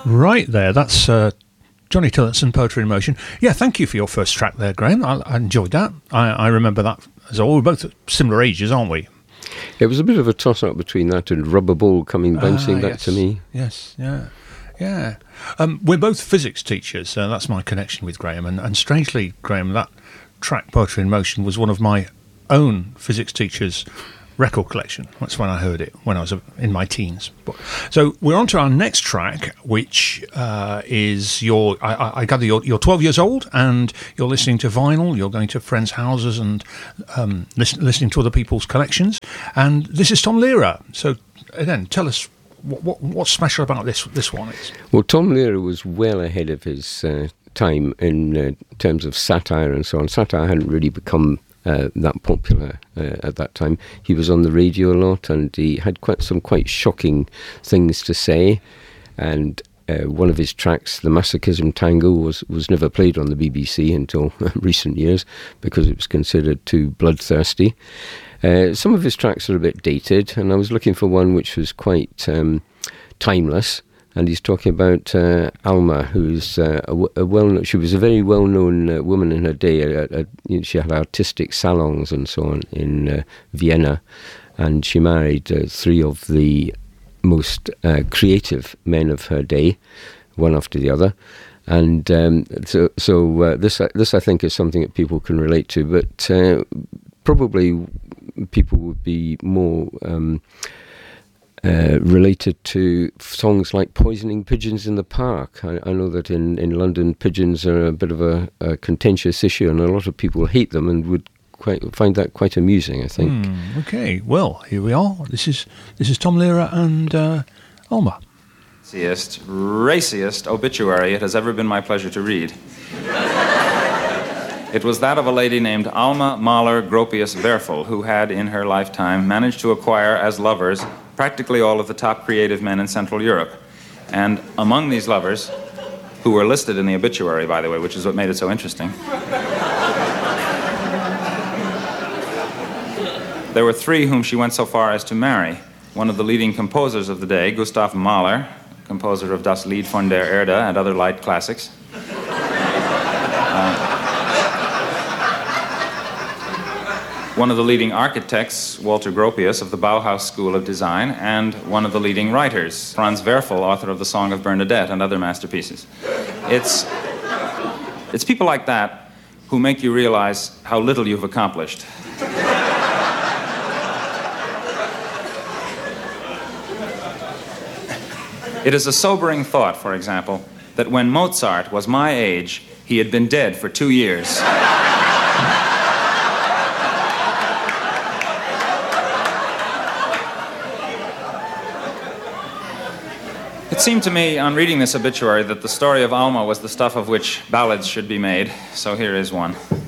Right there, that's Johnny Tillotson, Poetry in Motion. Yeah, thank you for your first track there, Graham. I enjoyed that. I remember that as well. We're both at similar ages, aren't we? It was a bit of a toss-up between that and Rubber Ball coming bouncing back to me. Yes, yeah. We're both physics teachers. That's my connection with Graham. And strangely, Graham, that track, Poetry in Motion, was one of my own physics teachers' record collection. That's when I heard it, when I was in my teens. So we're on to our next track, which is I gather you're 12 years old and you're listening to vinyl, you're going to friends' houses and listening to other people's collections. And this is Tom Lehrer. So again, tell us what's special about this one is. Well, Tom Lehrer was well ahead of his time in terms of satire and so on. Satire hadn't really become that popular at that time. He was on the radio a lot, and he had some quite shocking things to say. And one of his tracks, The Masochism Tango, was never played on the BBC until recent years because it was considered too bloodthirsty. Some of his tracks are a bit dated, and I was looking for one which was quite timeless. And he's talking about Alma, who's she was a very well-known woman in her day. She had artistic salons and so on in Vienna, and she married three of the most creative men of her day, one after the other. And so this I think is something that people can relate to, but probably people would be more related to songs like Poisoning Pigeons in the Park. I know that in London, pigeons are a bit of a contentious issue, and a lot of people hate them and would find that quite amusing, I think. Okay, well, here we are. This is Tom Lehrer and Alma. Raciest obituary it has ever been my pleasure to read. It was that of a lady named Alma Mahler Gropius Werfel, who had, in her lifetime, managed to acquire as lovers practically all of the top creative men in Central Europe. And among these lovers, who were listed in the obituary, by the way, which is what made it so interesting, there were three whom she went so far as to marry. One of the leading composers of the day, Gustav Mahler, composer of Das Lied von der Erde and other light classics. One of the leading architects, Walter Gropius, of the Bauhaus School of Design, and one of the leading writers, Franz Werfel, author of The Song of Bernadette and other masterpieces. It's people like that who make you realize how little you've accomplished. It is a sobering thought, for example, that when Mozart was my age, he had been dead for 2 years. It seemed to me, on reading this obituary, that the story of Alma was the stuff of which ballads should be made, so here is one.